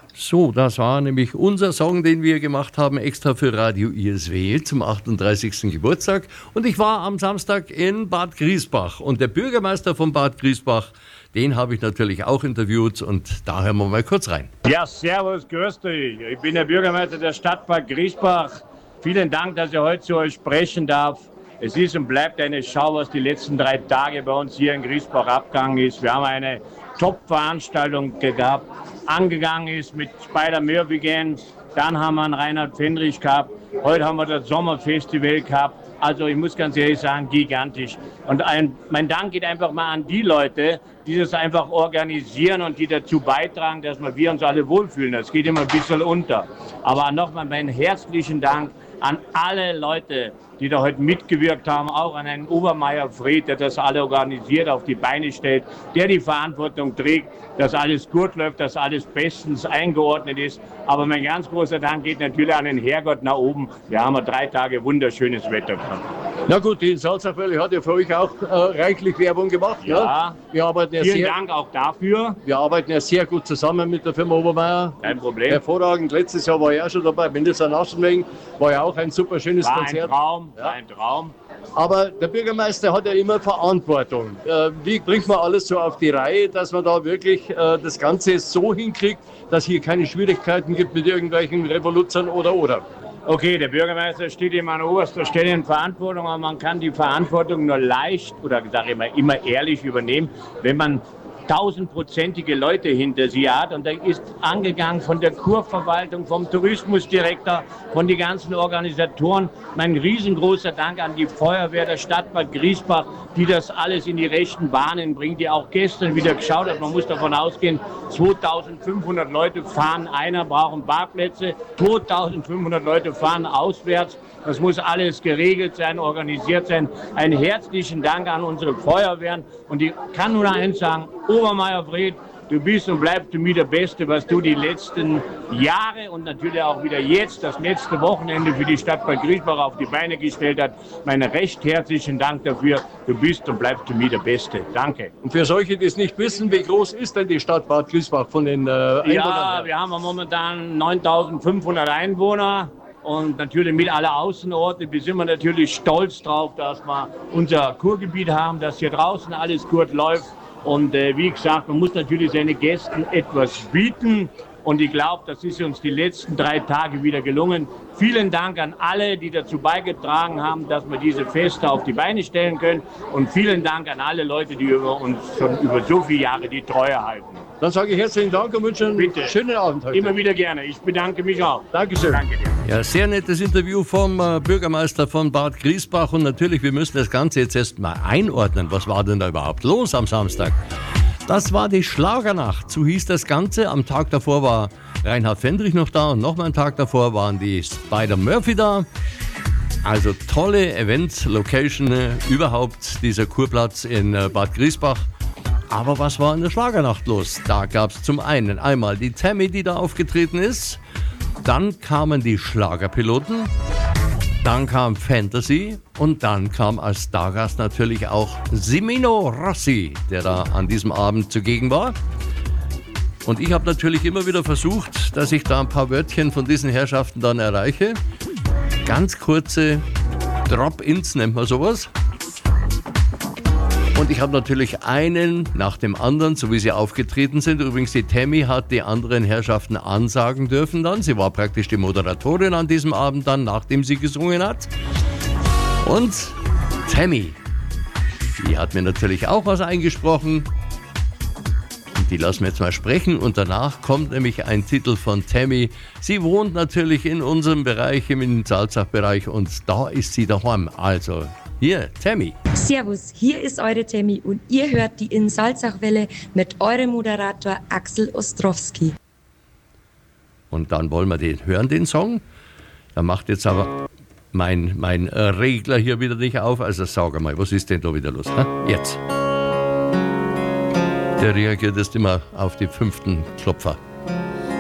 So, das war nämlich unser Song, den wir gemacht haben, extra für Radio ISW zum 38. Geburtstag. Und ich war am Samstag in Bad Griesbach. Und der Bürgermeister von Bad Griesbach, den habe ich natürlich auch interviewt. Und da hören wir mal kurz rein. Ja, servus, grüß dich. Ich bin der Bürgermeister der Stadt Bad Griesbach. Vielen Dank, dass ich heute zu euch sprechen darf. Es ist und bleibt eine Schau, was die letzten 3 Tage bei uns hier in Griesbach abgegangen ist. Wir haben eine Top-Veranstaltung gehabt, angegangen ist mit Spider-Murphy Gang. Dann haben wir einen Reinhard Fendrich gehabt. Heute haben wir das Sommerfestival gehabt. Also ich muss ganz ehrlich sagen, gigantisch. Und mein Dank geht einfach mal an die Leute, die das einfach organisieren und die dazu beitragen, dass wir uns alle wohlfühlen. Das geht immer ein bisschen unter. Aber nochmal meinen herzlichen Dank an alle Leute, die da heute mitgewirkt haben, auch an Herrn Obermeier Fred, der das alle organisiert, auf die Beine stellt, der die Verantwortung trägt, dass alles gut läuft, dass alles bestens eingeordnet ist. Aber mein ganz großer Dank geht natürlich an den Herrgott nach oben. Wir haben 3 Tage wunderschönes Wetter gehabt. Na gut, die Salzachwelle hat ja für euch auch reichlich Werbung gemacht. Ja, wir arbeiten ja vielen Dank auch dafür. Wir arbeiten ja sehr gut zusammen mit der Firma Obermeier. Kein Problem. Hervorragend. Letztes Jahr war ich auch schon dabei. Minister Naschenwegen war ja auch ein super schönes Konzert. War ein Traum. Aber der Bürgermeister hat ja immer Verantwortung. Wie bringt man alles so auf die Reihe, dass man da wirklich das Ganze so hinkriegt, dass hier keine Schwierigkeiten gibt mit irgendwelchen Revoluzern oder? Okay, der Bürgermeister steht immer an oberster Stelle in Verantwortung, aber man kann die Verantwortung nur leicht oder sage ich mal immer ehrlich übernehmen, wenn man 1000-prozentige Leute hinter sie hat. Und da ist angegangen von der Kurverwaltung, vom Tourismusdirektor, von den ganzen Organisatoren. Mein riesengroßer Dank an die Feuerwehr der Stadt Bad Griesbach, die das alles in die rechten Bahnen bringt, die auch gestern wieder geschaut hat. Man muss davon ausgehen, 2500 Leute fahren, brauchen Parkplätze, 2500 Leute fahren auswärts. Das muss alles geregelt sein, organisiert sein. Einen herzlichen Dank an unsere Feuerwehren. Und ich kann nur eins sagen, Obermeier Fred, du bist und bleibst für mich der Beste, was du die letzten Jahre und natürlich auch wieder jetzt, das letzte Wochenende für die Stadt Bad Griesbach auf die Beine gestellt hast. Meinen recht herzlichen Dank dafür. Du bist und bleibst für mich der Beste. Danke. Und für solche, die es nicht wissen, wie groß ist denn die Stadt Bad Griesbach von den Einwohnern? Ja, wir haben momentan 9.500 Einwohner. Und natürlich mit allen Außenorten. Wir sind natürlich stolz drauf, dass wir unser Kurgebiet haben, dass hier draußen alles gut läuft. Und wie gesagt, man muss natürlich seinen Gästen etwas bieten. Und ich glaube, das ist uns die letzten 3 Tage wieder gelungen. Vielen Dank an alle, die dazu beigetragen haben, dass wir diese Feste auf die Beine stellen können. Und vielen Dank an alle Leute, die uns schon über so viele Jahre die Treue halten. Dann sage ich herzlichen Dank und wünsche einen schönen Abend heute. Immer wieder gerne. Ich bedanke mich auch. Dankeschön. Danke dir. Ja, sehr nettes Interview vom Bürgermeister von Bad Griesbach. Und natürlich, wir müssen das Ganze jetzt erst mal einordnen. Was war denn da überhaupt los am Samstag? Das war die Schlagernacht, so hieß das Ganze. Am Tag davor war Reinhard Fendrich noch da und nochmal einen Tag davor waren die Spider-Murphy da. Also tolle Event-Location überhaupt, dieser Kurplatz in Bad Griesbach. Aber was war in der Schlagernacht los? Da gab es zum einen einmal die Tammy, die da aufgetreten ist. Dann kamen die Schlagerpiloten. Dann kam Fantasy und dann kam als Stargast natürlich auch Semino Rossi, der da an diesem Abend zugegen war. Und ich habe natürlich immer wieder versucht, dass ich da ein paar Wörtchen von diesen Herrschaften dann erreiche. Ganz kurze Drop-ins nennt man sowas. Und ich habe natürlich einen nach dem anderen, so wie sie aufgetreten sind. Übrigens, die Tammy hat die anderen Herrschaften ansagen dürfen dann. Sie war praktisch die Moderatorin an diesem Abend dann, nachdem sie gesungen hat. Und Tammy, die hat mir natürlich auch was eingesprochen. Und die lassen wir jetzt mal sprechen. Und danach kommt nämlich ein Titel von Tammy. Sie wohnt natürlich in unserem Bereich, im Salzach-Bereich. Und da ist sie daheim. Also hier, Tammy. Servus, hier ist eure Tammy und ihr hört die In Salzachwelle mit eurem Moderator Axel Ostrowski. Und dann wollen wir den hören, den Song. Da macht jetzt aber mein Regler hier wieder nicht auf. Also sag mal, was ist denn da wieder los? Jetzt. Der reagiert jetzt immer auf die 5. Klopfer.